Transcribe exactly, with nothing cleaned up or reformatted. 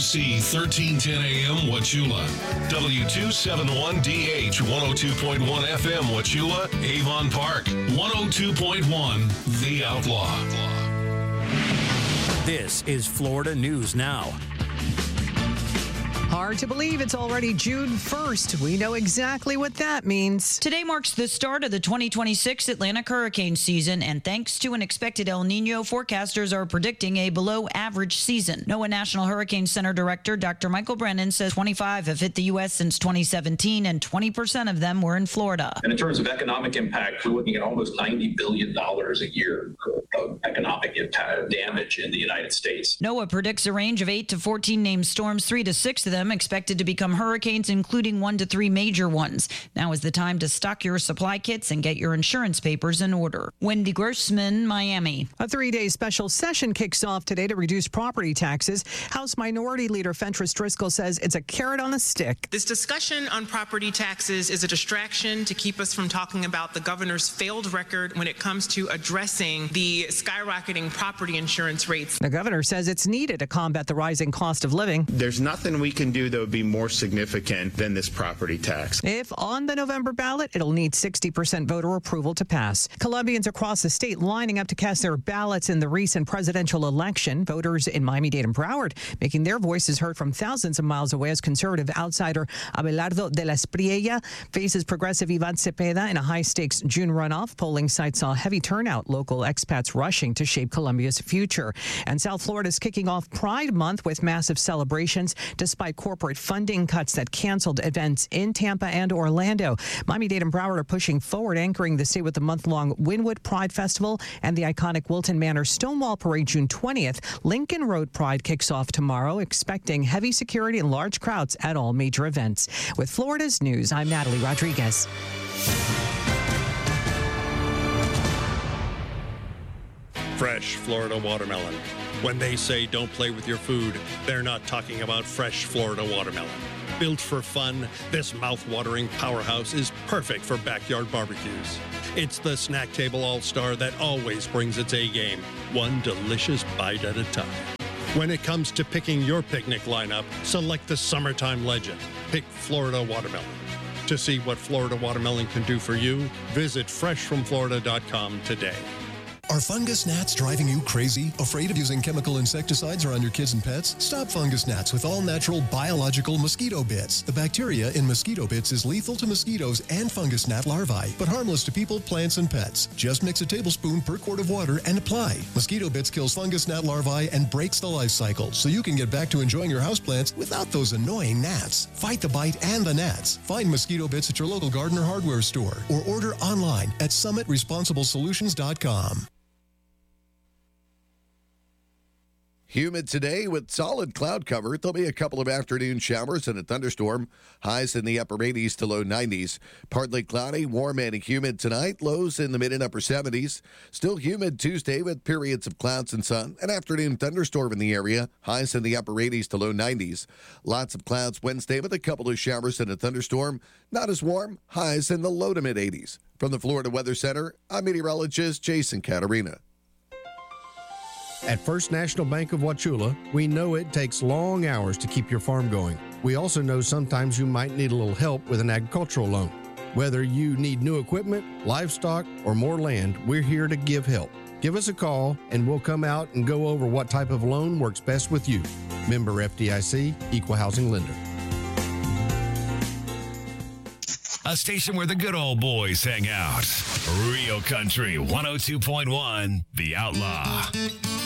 C thirteen ten A M Wauchula, W two seventy-one D H one oh two point one F M Wauchula, Avon Park, one oh two point one The Outlaw. This is Florida News Now. Hard to believe it's already June first. We know exactly what that means. Today marks the start of the twenty twenty-six Atlantic hurricane season, and thanks to an expected El Nino, forecasters are predicting a below-average season. NOAA National Hurricane Center Director Doctor Michael Brennan says twenty-five have hit the U S since twenty seventeen, and twenty percent of them were in Florida. And in terms of economic impact, we're looking at almost ninety billion dollars a year of economic impact, damage in the United States. NOAA predicts a range of eight to fourteen named storms, three to six of them expected to become hurricanes, including one to three major ones. Now is the time to stock your supply kits and get your insurance papers in order. Wendy Grossman, Miami. A three-day special session kicks off today to reduce property taxes. House Minority Leader Fentress Driscoll says it's a carrot on a stick. This discussion on property taxes is a distraction to keep us from talking about the governor's failed record when it comes to addressing the skyrocketing property insurance rates. The governor says it's needed to combat the rising cost of living. There's nothing we can do that would be more significant than this property tax. If on the November ballot, it'll need sixty percent voter approval to pass. Colombians across the state lining up to cast their ballots in the recent presidential election. Voters in Miami-Dade and Broward making their voices heard from thousands of miles away as conservative outsider Abelardo de la Espriella faces progressive Ivan Cepeda in a high-stakes June runoff. Polling sites saw heavy turnout, local expats rushing to shape Colombia's future. And South Florida is kicking off Pride Month with massive celebrations despite corporate funding cuts that canceled events in Tampa and Orlando. Miami-Dade and Broward are pushing forward, anchoring the state with the month-long Wynwood Pride Festival and the iconic Wilton Manor Stonewall Parade June twentieth. Lincoln Road Pride kicks off tomorrow, expecting heavy security and large crowds at all major events. With Florida's News, I'm Natalie Rodriguez. Fresh Florida watermelon. When they say don't play with your food, they're not talking about fresh Florida watermelon. Built for fun, this mouth-watering powerhouse is perfect for backyard barbecues. It's the snack table all-star that always brings its A-game, one delicious bite at a time. When it comes to picking your picnic lineup, select the summertime legend. Pick Florida watermelon. To see what Florida watermelon can do for you, visit fresh from florida dot com today. Are fungus gnats driving you crazy? Afraid of using chemical insecticides around your kids and pets? Stop fungus gnats with all-natural biological mosquito bits. The bacteria in mosquito bits is lethal to mosquitoes and fungus gnat larvae, but harmless to people, plants, and pets. Just mix a tablespoon per quart of water and apply. Mosquito bits kills fungus gnat larvae and breaks the life cycle, so you can get back to enjoying your houseplants without those annoying gnats. Fight the bite and the gnats. Find mosquito bits at your local garden or hardware store, or order online at summit responsible solutions dot com. Humid today with solid cloud cover. There'll be a couple of afternoon showers and a thunderstorm. Highs in the upper eighties to low nineties. Partly cloudy, warm and humid tonight. Lows in the mid and upper seventies. Still humid Tuesday with periods of clouds and sun. An afternoon thunderstorm in the area. Highs in the upper eighties to low nineties. Lots of clouds Wednesday with a couple of showers and a thunderstorm. Not as warm. Highs in the low to mid eighties. From the Florida Weather Center, I'm meteorologist Jason Catarina. At First National Bank of Wauchula, we know it takes long hours to keep your farm going. We also know sometimes you might need a little help with an agricultural loan. Whether you need new equipment, livestock, or more land, we're here to give help. Give us a call and we'll come out and go over what type of loan works best with you. Member F D I C, Equal Housing Lender. A station where the good old boys hang out. Real Country one oh two point one, The Outlaw.